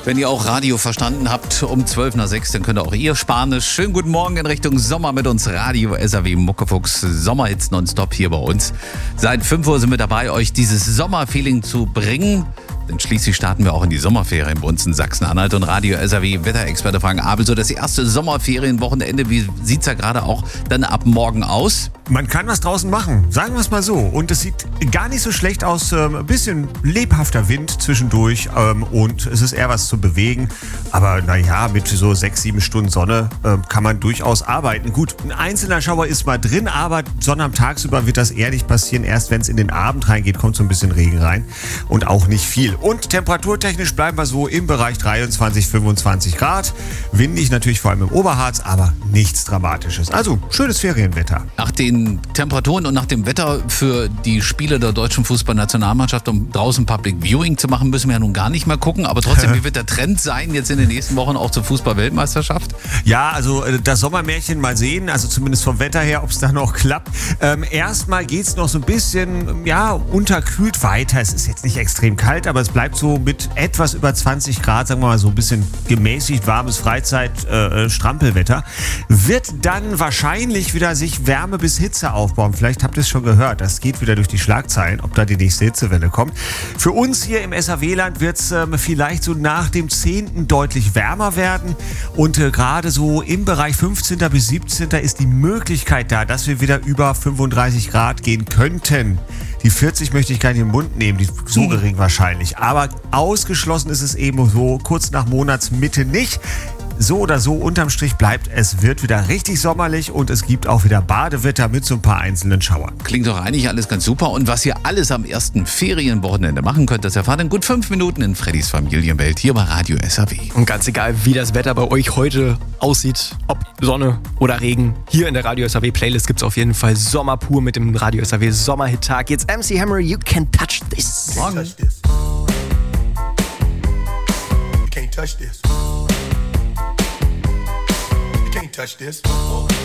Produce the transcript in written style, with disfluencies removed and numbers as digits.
Wenn ihr auch Radio verstanden habt, um 12:06, dann könnt ihr auch ihr Spanisch. Schönen guten Morgen in Richtung Sommer mit uns. Radio SAW Muckefuchs, Sommerhits nonstop hier bei uns. Seit 5 Uhr sind wir dabei, euch dieses Sommerfeeling zu bringen. Denn schließlich starten wir auch in die Sommerferien bei uns in Sachsen-Anhalt. Und Radio SAW Wetterexperte Frank Abel, so das erste Sommerferienwochenende. Wie sieht's ja gerade auch dann ab morgen aus? Man kann was draußen machen, sagen wir es mal so. Und es sieht gar nicht so schlecht aus. Ein bisschen lebhafter Wind zwischendurch und es ist eher was zu bewegen. Aber naja, mit so 6-7 Stunden Sonne kann man durchaus arbeiten. Gut, ein einzelner Schauer ist mal drin, aber Sonne am Tagsüber wird das eher nicht passieren. Erst wenn es in den Abend reingeht, kommt so ein bisschen Regen rein und auch nicht viel. Und temperaturtechnisch bleiben wir so im Bereich 23, 25 Grad. Windig natürlich vor allem im Oberharz, aber nichts Dramatisches. Also schönes Ferienwetter. Nach den Temperaturen und nach dem Wetter für die Spiele der deutschen Fußballnationalmannschaft, um draußen Public Viewing zu machen, müssen wir ja nun gar nicht mehr gucken. Aber trotzdem, wie wird der Trend sein jetzt in den nächsten Wochen auch zur Fußball-Weltmeisterschaft? Ja, also das Sommermärchen mal sehen, also zumindest vom Wetter her, ob es da noch klappt. Erstmal geht es noch so ein bisschen, unterkühlt weiter. Es ist jetzt nicht extrem kalt, aber es bleibt so mit etwas über 20 Grad, sagen wir mal so ein bisschen gemäßigt warmes Freizeit-Strampelwetter. Wird dann wahrscheinlich wieder sich Wärme bis Hitze aufbauen. Vielleicht habt ihr es schon gehört, das geht wieder durch die Schlagzeilen, ob da die nächste Hitzewelle kommt. Für uns hier im SAW-Land wird es vielleicht so nach dem 10. deutlich wärmer werden und gerade so im Bereich 15. bis 17. ist die Möglichkeit da, dass wir wieder über 35 Grad gehen könnten. Die 40 möchte ich gar nicht im Mund nehmen, die so gering wahrscheinlich. Aber ausgeschlossen ist es eben so kurz nach Monatsmitte nicht. So oder so, unterm Strich bleibt, es wird wieder richtig sommerlich und es gibt auch wieder Badewetter mit so ein paar einzelnen Schauern. Klingt doch eigentlich alles ganz super. Und was ihr alles am ersten Ferienwochenende machen könnt, das erfahrt in gut 5 Minuten in Freddys Familienwelt hier bei Radio SAW. Und ganz egal, wie das Wetter bei euch heute aussieht, ob Sonne oder Regen, hier in der Radio SAW Playlist gibt es auf jeden Fall Sommer pur mit dem Radio SAW Sommerhit-Tag. Jetzt MC Hammer, You Can't Touch This. Morgen. You can't touch this. You can't touch this.